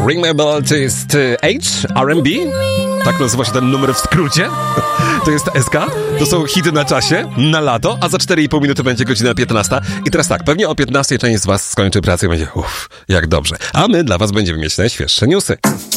Ring My Bell to jest H, R&B. Tak nazywa się ten numer w skrócie. To jest SK. To są hity na czasie, na lato, a za 4,5 minuty będzie godzina 15. I teraz tak, pewnie o 15 część z was skończy pracę i będzie jak dobrze. A my dla was będziemy mieć najświeższe newsy.